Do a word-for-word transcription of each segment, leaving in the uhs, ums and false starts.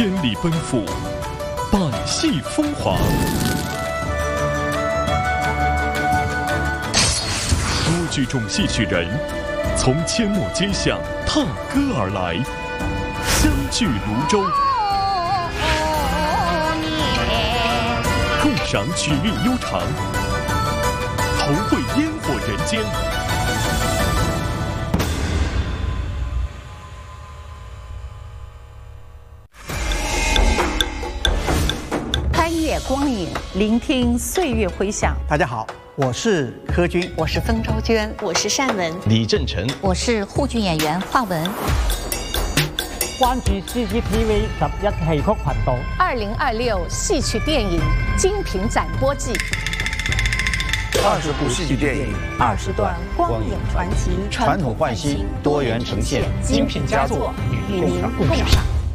千里奔赴，百戏风华。多剧种戏曲人从阡陌街巷踏歌而来，相聚泸州，共赏曲韵悠长，同会烟火人间。 穿越光影，聆听岁月回响。 大家好，我是柯军， 我是曾昭娟， 我是单文， 李正晨， 我是沪剧演员华文。 關注 C C T V 十一戲曲頻道。 二零二六戏曲電影精品展播季， 二十部戏剧電影， 二十段光影傳奇， 傳統換新，多元呈現，精品佳作與您共賞。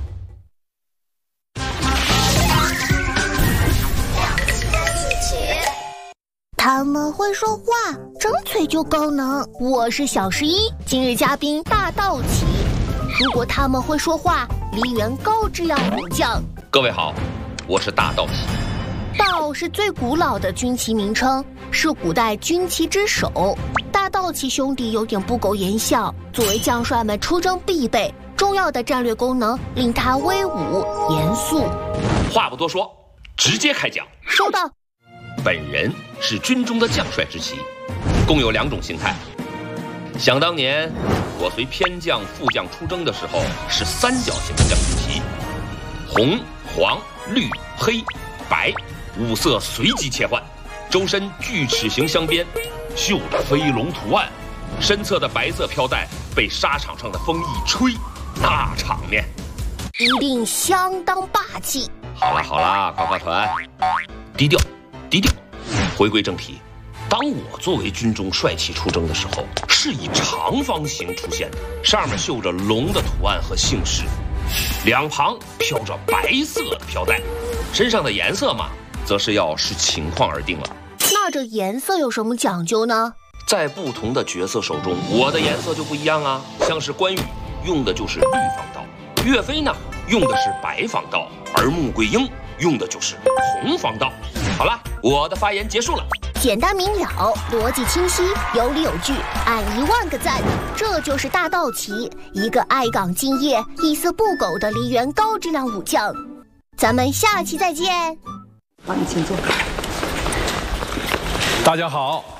他们会说话，张嘴就高能。我是小十一，今日嘉宾大道奇。如果他们会说话，梨园高质量武将。 各位好，我是大道奇。 道是最古老的军旗名称，是古代军旗之首。大道奇兄弟有点不苟言笑，作为将帅们出征必备，重要的战略功能令他威武严肃。 话不多说，直接开讲。 收到。 本人是军中的将帅之旗，共有两种形态。想当年，我随偏将、副将出征的时候，是三角形的将军旗，红、黄、绿、黑、白五色随机切换，周身锯齿形镶边，绣着飞龙图案，身侧的白色飘带被沙场上的风一吹，那场面一定相当霸气。 好了好了，夸夸团，低调。低调，回归正题。当我作为军中帅气出征的时候，是以长方形出现的，上面绣着龙的图案和姓氏，两旁飘着白色的飘带，身上的颜色嘛，则是要视情况而定了。 那这颜色有什么讲究呢？ 在不同的角色手中，我的颜色就不一样啊。像是关羽用的就是绿方刀，岳飞呢用的是白方刀，而穆桂英用的就是红方刀。好了，我的发言结束了。 简单明了，逻辑清晰，有理有据，按一万个赞。这就是大道奇，一个爱岗敬业、一丝不苟的梨园高质量武将。咱们下期再见。 好，你请坐。 大家好，